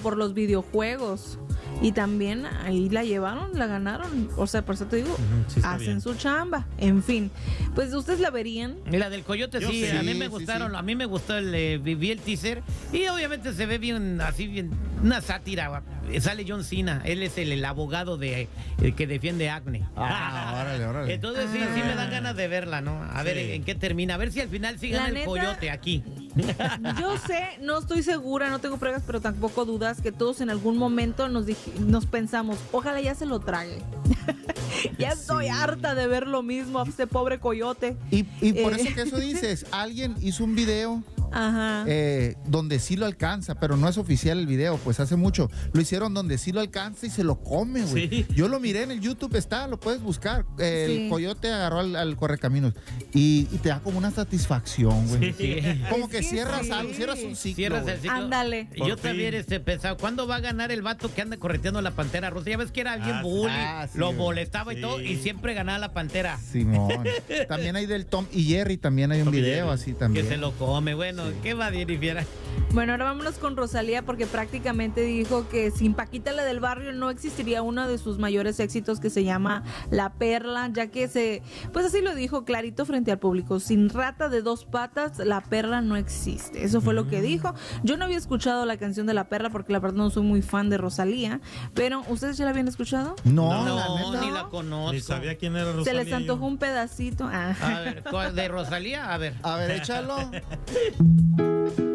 por los videojuegos. Y también ahí la llevaron, la ganaron. O sea, por eso te digo, sí está hacen bien. su chamba. En fin, pues ustedes la verían. Y la del coyote Yo sí, sí, a mí me sí, gustaron, sí. a mí me gustó vi el teaser y obviamente se ve bien, así bien, una sátira. Sale John Cena, él es el abogado el que defiende a Acne. Órale. Entonces sí me dan ganas de verla, ¿no? A ver en qué termina, a ver si al final sí La gana el neta, coyote aquí. Yo sé, no estoy segura, no tengo pruebas, pero tampoco dudas que todos en algún momento nos pensamos, ojalá ya se lo trague. Ya estoy harta de ver lo mismo a este pobre coyote. Y por eso que eso dices, alguien hizo un video Ajá. donde sí lo alcanza, pero no es oficial el video, pues hace mucho. Lo hicieron donde sí lo alcanza y se lo come, güey. Sí. Yo lo miré en el YouTube, lo puedes buscar. El Sí. coyote agarró al correcaminos y te da como una satisfacción, güey. Sí. Como Es que que cierras sí. algo, cierras un ciclo. Cierras el güey. ciclo. Ándale. Y yo Por también fin. pensaba, ¿cuándo va a ganar el vato que anda correteando a la Pantera Rosa? Ya ves que era bien Ah, sí. bully, Sí, lo güey. molestaba y Sí. todo, y siempre ganaba la Pantera. Simón. También hay del Tom y Jerry, también hay un Tom y video Jerry. así Que también. se lo come, bueno, ¿qué va a decir, fiera? Bueno, ahora vámonos con Rosalía porque prácticamente dijo que sin Paquita la del barrio no existiría uno de sus mayores éxitos que se llama La Perla, ya que pues así lo dijo clarito frente al público, sin rata de dos patas la perla no existe. Eso fue lo que dijo. Yo no había escuchado la canción de La Perla porque la verdad no soy muy fan de Rosalía, pero ¿ustedes ya la habían escuchado? No, No, la neta. ni la conozco. Ni sabía quién era Rosalía. Se les antojó yo. un pedacito. Ah. A ver, ¿cuál? ¿De Rosalía? A ver. A ver, échalo.